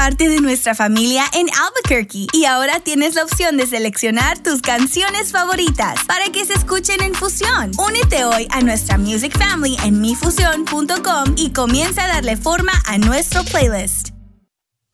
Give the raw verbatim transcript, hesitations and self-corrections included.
parte de nuestra familia en Albuquerque y ahora tienes la opción de seleccionar tus canciones favoritas para que se escuchen en Fusión. Únete hoy a nuestra Music Family en mi fusión punto com y comienza a darle forma a nuestro playlist.